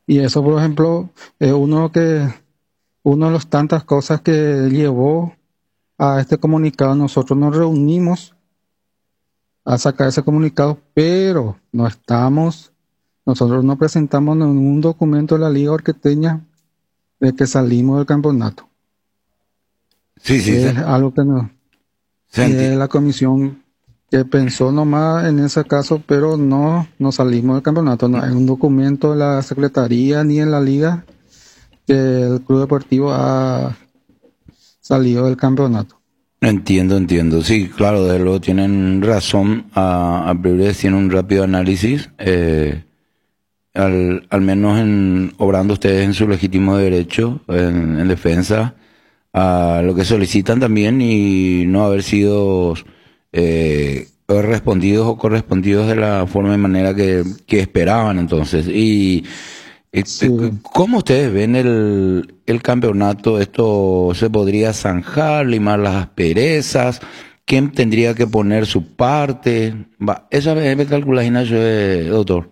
Y eso, por ejemplo, es uno de las tantas cosas que llevó a este comunicado. Nosotros nos reunimos a sacar ese comunicado, pero nosotros no presentamos ningún documento de la Liga Orqueteña de que salimos del campeonato. Sí, sí, Es algo que no, se enti- la comisión que pensó nomás en ese caso, pero no salimos del campeonato. No hay un documento de la Secretaría ni en la Liga que el Club Deportivo ha salido del campeonato. Entiendo, entiendo. Sí, claro, desde luego tienen razón. A priori tienen un rápido análisis. Al menos obrando ustedes en su legítimo derecho, en defensa, a lo que solicitan también y no haber sido respondidos o correspondidos de la forma y manera que esperaban entonces. Y Sí. ¿cómo ustedes ven el campeonato? ¿Esto se podría zanjar, limar las asperezas? ¿Quién tendría que poner su parte? Va, esa me calcula, Ignacio, doctor.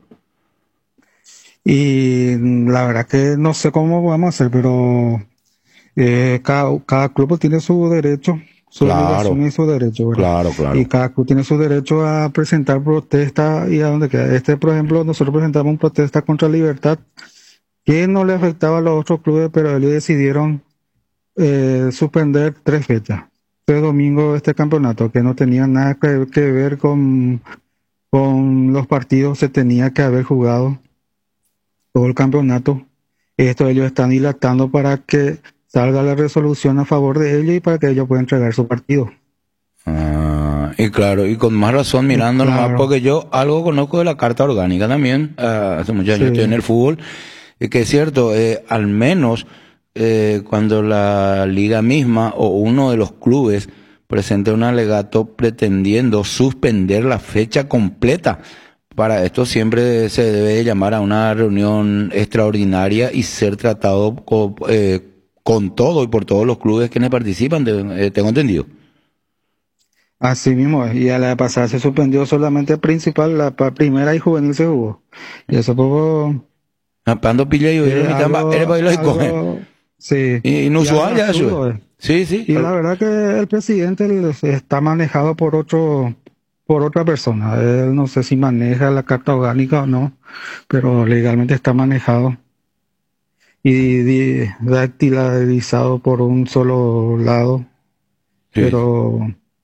Y la verdad que no sé cómo vamos a hacer, pero cada club tiene su derecho, su Claro, obligación y su derecho, ¿verdad? claro, Y claro. cada club tiene su derecho a presentar protesta y a donde queda. Por ejemplo, nosotros presentamos una protesta contra Libertad que no le afectaba a los otros clubes, pero ellos decidieron suspender 3 fechas, 3 domingos de este campeonato, que no tenía nada que ver con los partidos, se tenía que haber jugado todo el campeonato. Esto ellos están dilatando para que salga la resolución a favor de ellos y para que ellos puedan entregar su partido. Y claro, y con más razón Y mirando nomás, claro, porque yo algo conozco de la carta orgánica también, hace muchos años estoy en sí, el fútbol, y que es cierto, al menos cuando la liga misma o uno de los clubes presenta un alegato pretendiendo suspender la fecha completa, para esto siempre se debe de llamar a una reunión extraordinaria y ser tratado con todo y por todos los clubes que participan, tengo entendido. así mismo es. Y a la pasada se suspendió solamente el principal, primera y juvenil se jugó. Y eso fue Pando pilla y oír mi tamba, eres para irlo y coger. sí, y algo Inusual ya eso es. absurdo es. Sí, sí. Y la verdad que el presidente está manejado por otra persona. Él no sé si maneja la carta orgánica o no, pero legalmente está manejado y dactilarizado por un solo lado. Sí, Pero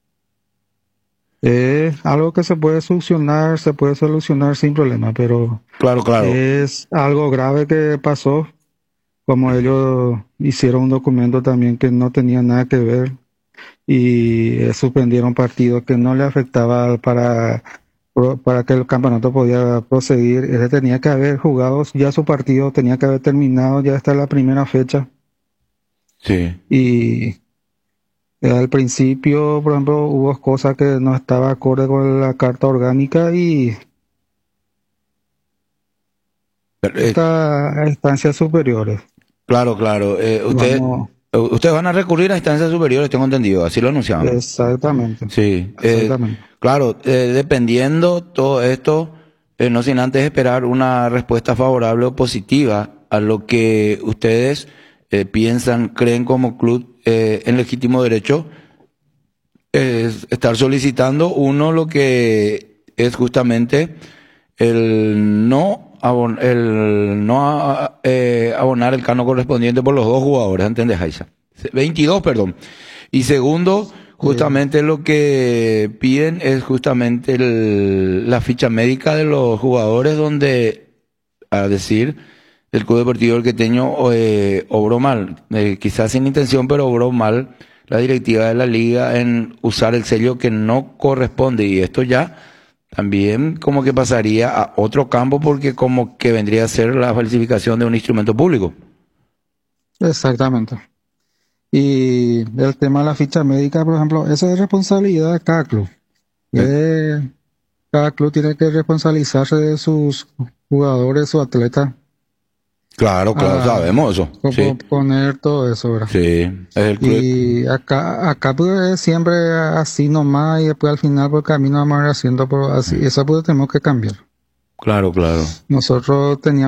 es algo que se puede solucionar sin problema, pero claro, claro. es algo grave que pasó, como ellos hicieron un documento también que no tenía nada que ver y suspendieron partidos que no le afectaba para que el campeonato podía proseguir. Él tenía que haber jugado ya su partido, tenía que haber terminado ya hasta la primera fecha. Sí. Y al principio, por ejemplo, hubo cosas que no estaba acorde con la carta orgánica y Pero, a instancias superiores. claro, claro. Vamos, Ustedes van a recurrir a instancias superiores, tengo entendido. Así lo anunciaban. exactamente, Sí. exactamente. Claro, dependiendo todo esto, no sin antes esperar una respuesta favorable o positiva a lo que ustedes piensan, creen como club en legítimo derecho es estar solicitando uno lo que es justamente el no abonar el canon correspondiente por los dos jugadores, ¿entendés, Jaisa? 22, perdón. Y segundo, Sí, justamente lo que piden es justamente la ficha médica de los jugadores donde, a decir, el Club Deportivo El Queteño obró mal, quizás sin intención, pero obró mal la directiva de la liga en usar el sello que no corresponde y esto ya también como que pasaría a otro campo porque como que vendría a ser la falsificación de un instrumento público. exactamente. Y el tema de la ficha médica, por ejemplo, esa es responsabilidad de cada club. Eh, Cada club tiene que responsabilizarse de sus jugadores, su atleta, Claro, claro, a sabemos eso. Sí, poner todo eso, ¿verdad? sí, es el club. Y acá pues es siempre así nomás y después al final por el camino vamos a ir haciendo, pero así, eso pues tenemos que cambiar. Claro, claro. Nosotros teníamos